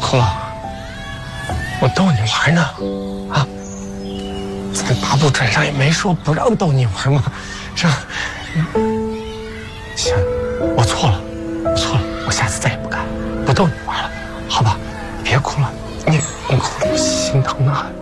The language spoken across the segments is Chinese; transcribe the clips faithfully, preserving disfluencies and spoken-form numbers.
哭了，我逗你玩呢，啊！咱八部传上也没说不让逗你玩嘛，是吧？行，我错了，我错了，我下次再也不敢不逗你玩了，好吧？别哭了，你你哭了我心疼的很。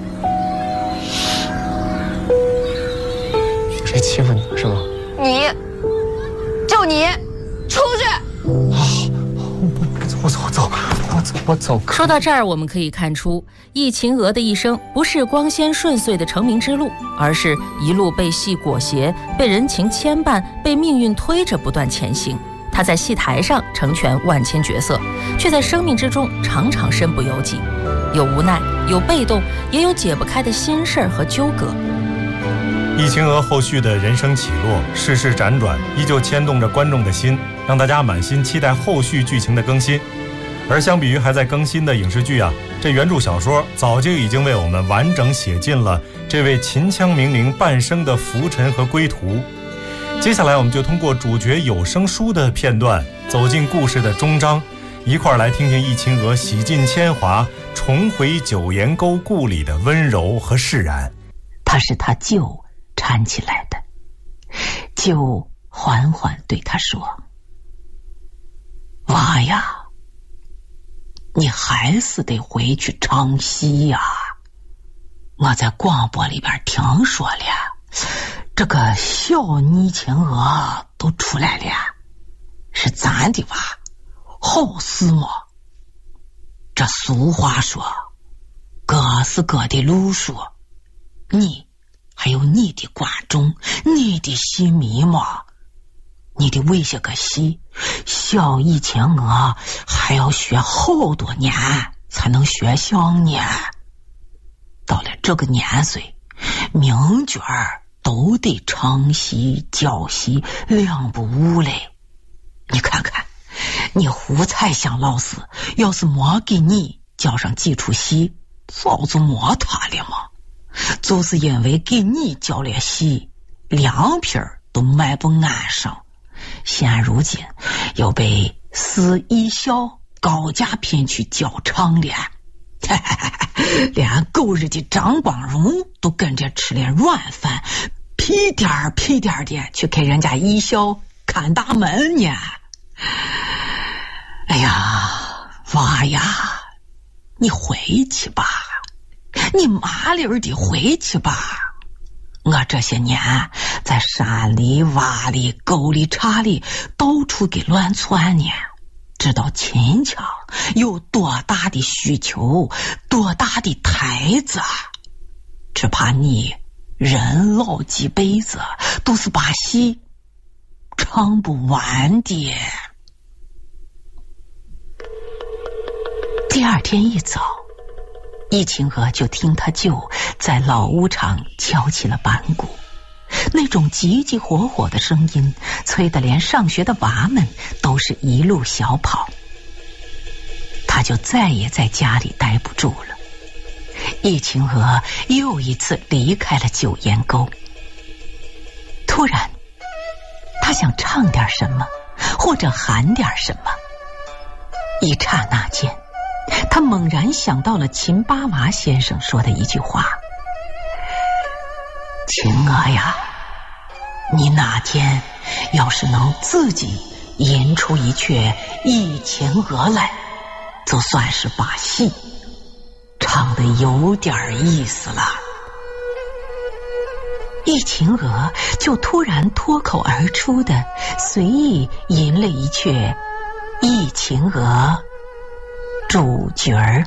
谁欺负你了是吗？ 你，就你，出去！ 好，我走，我走，我走，我走。 说到这儿，我们可以看出，易秦娥的一生不是光鲜顺遂的成名之路，而是一路被戏裹挟，被人情牵绊，被命运推着不断前行。她在戏台上成全万千角色，却在生命之中常常身不由己，有无奈，有被动，也有解不开的心事和纠葛。 易秦娥后续的人生起落、世事辗转，依旧牵动着观众的心，让大家满心期待后续剧情的更新。而相比于还在更新的影视剧啊，这原著小说早就已经为我们完整写尽了这位秦腔名伶半生的浮沉和归途。接下来我们就通过主角有声书的片段，走进故事的终章，一块儿来听听易秦娥洗尽铅华，重回九岩沟故里的温柔和释然。 他是他舅搀起来的，舅缓缓对他说：娃呀，你还是得回去唱戏呀。我在广播里边听说了，这个小易秦娥都出来了，是咱的娃，好事嘛。这俗话说，各是各的路数，你还有你的观众，你的戏迷嘛，你得为些个戏，小易秦娥还要学好多年才能学像呢。到了这个年岁，名角儿都得唱戏教戏，两不误嘞。你看看，你胡彩香老师要是没给你教上几出戏，早就没他了嘛。就是因为给你教了戏，两瓶都卖不安上，现如今又被市艺校高价聘去教唱了，连狗日的张光荣都跟着吃了软饭，屁颠儿屁颠儿的去给人家艺校看大门呢。哎呀，娃呀，你回去吧，你麻利儿的回去吧。我这些年在山里洼里沟里岔里到处给乱窜呢，知道秦腔有多大的需求，多大的台子，只怕你人老几辈子都是把戏唱不完的。第二天一早，易秦娥就听他舅在老屋场敲起了板鼓，那种急急火火的声音催得连上学的娃们都是一路小跑。他就再也在家里待不住了，易秦娥又一次离开了九岩沟。突然他想唱点什么，或者喊点什么，一刹那间他猛然想到了秦八娃先生说的一句话：秦娥呀，你哪天要是能自己吟出一阙易秦娥来，就算是把戏唱得有点意思了。易秦娥就突然脱口而出的随意吟了一阙易秦娥主角儿。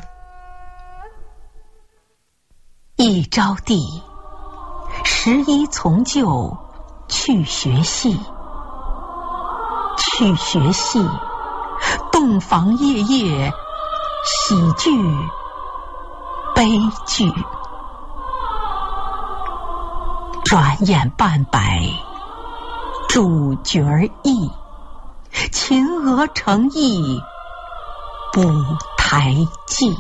一招娣，十一从旧去学戏，去学戏，洞房夜夜，喜剧悲剧，转眼半百主角易，秦娥成意舞台记。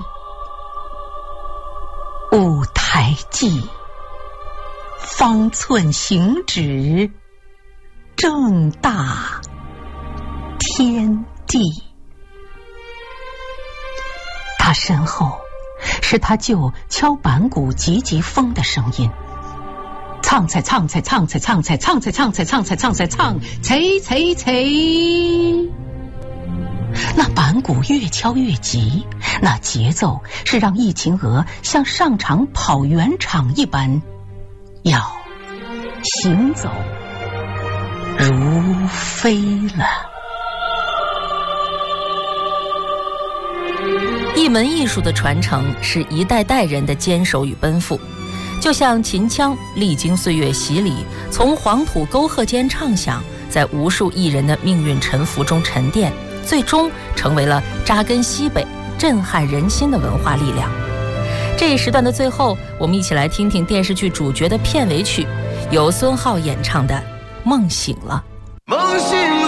舞台记，方寸行止，正大天地。 他身后是他舅敲板鼓急急风的声音，唱菜唱菜唱菜唱菜唱菜唱菜唱菜唱菜唱催催催。那板鼓越敲越急，那节奏是让易秦娥像上场跑圆场一般，要行走如飞了。 一门艺术的传承是一代代人的坚守与奔赴，就像秦腔历经岁月洗礼，从黄土沟壑间唱响，在无数艺人的命运沉浮中沉淀，最终成为了扎根西北、震撼人心的文化力量。这一时段的最后，我们一起来听听电视剧主角的片尾曲，由孙浩演唱的《梦醒了》。 梦醒了。